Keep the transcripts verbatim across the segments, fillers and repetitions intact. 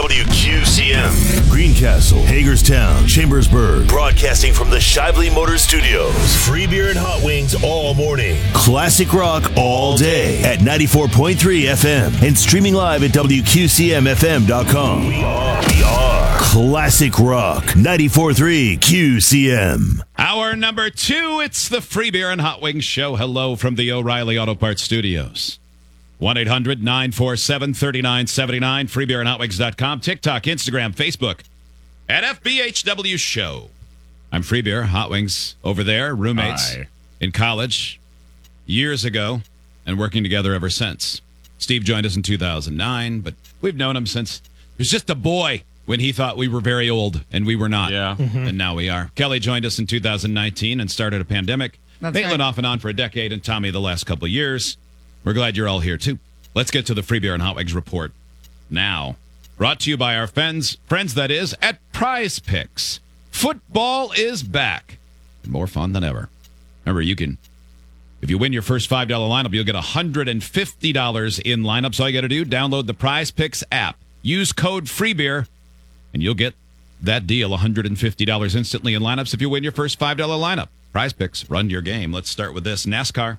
W Q C M. Greencastle, Hagerstown, Chambersburg. Broadcasting from the Shively Motor Studios. Free beer and hot wings all morning. Classic rock all day at ninety-four point three F M. And streaming live at W Q C M F M dot com. We are, we are Classic Rock ninety-four point three Q C M. Hour number two, it's the Free Beer and Hot Wings Show. Hello from the O'Reilly Auto Parts Studios. one eight hundred nine four seven three nine seven nine, free beer and hot wings dot com, TikTok, Instagram, Facebook, at F B H W Show. I'm Free Beer, Hot Wings over there, roommates Hi. in college years ago and working together ever since. Steve joined us in two thousand nine, but we've known him since he was just a boy when he thought we were very old, and we were not. Yeah. Mm-hmm. And now we are. Kelly joined us in two thousand nineteen and started a pandemic. That's Maitland right. off and on for a decade, and Tommy the last couple of years. We're glad you're all here, too. Let's get to the Free Beer and Hot Wings report now. Brought to you by our friends, friends that is, at Prize Picks. Football is back and more fun than ever. Remember, you can, if you win your first five dollars lineup, you'll get one hundred fifty dollars in lineups. All you got to do, download the Prize Picks app. Use code FREEBEER, and you'll get that deal, one hundred fifty dollars instantly in lineups if you win your first five dollars lineup. Prize Picks, run your game. Let's start with this. NASCAR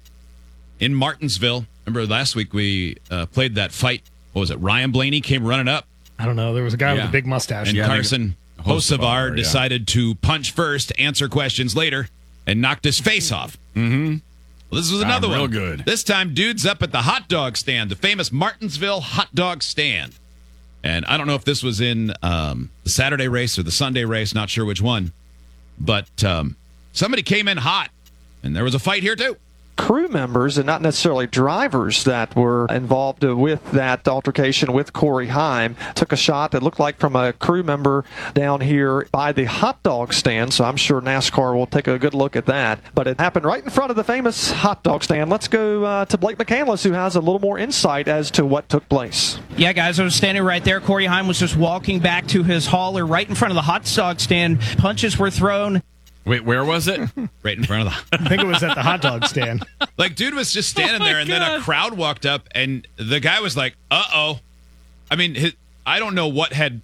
in Martinsville. Remember last week we uh, played that fight. What was it? Ryan Blaney came running up, I don't know. There was a guy Yeah. with a big mustache. and Yeah, I think Carson Hocevar, Hocevar yeah. decided to punch first, answer questions later, and knocked his face off. Mm-hmm. Well, this was Ah, another real one. good. This time, dude's up at the hot dog stand, the famous Martinsville hot dog stand. And I don't know if this was in um, the Saturday race or the Sunday race, not sure which one. But um, somebody came in hot, and there was a fight here, too. Crew members and not necessarily drivers that were involved with that altercation with Corey Heim took a shot that looked like from a crew member down here by the hot dog stand, so I'm sure NASCAR will take a good look at that. But it happened right in front of the famous hot dog stand. Let's go uh, to Blake McCandless, who has a little more insight as to what took place. Yeah, guys, I was standing right there. Corey Heim was just walking back to his hauler right in front of the hot dog stand. Punches were thrown. Wait, where was it? Right in front of the... I think it was at the hot dog stand. Like, dude was just standing Oh my there, and then a God. crowd walked up, and the guy was like, uh-oh. I mean, his, I don't know what had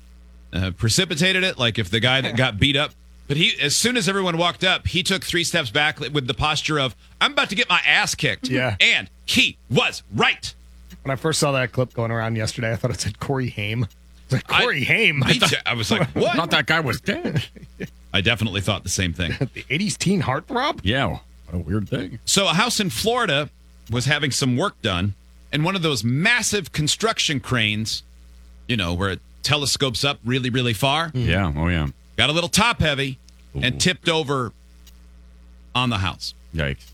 uh, precipitated it, like if the guy that got beat up. But he, as soon as everyone walked up, he took three steps back with the posture of, I'm about to get my ass kicked. Yeah. And he was right. When I first saw that clip going around yesterday, I thought it said Corey Haim. I was like, I- Corey Haim? Me too. I was like, I what? thought that guy was dead. I definitely thought the same thing. The eighties teen heartthrob? Yeah, what a weird thing. So a house in Florida was having some work done, and one of those massive construction cranes, you know, where it telescopes up really, really far, Yeah, oh yeah. got a little top heavy and Ooh. tipped over on the house. Yikes.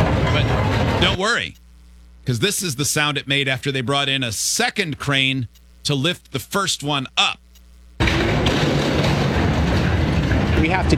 But don't worry, because this is the sound it made after they brought in a second crane to lift the first one up. We have to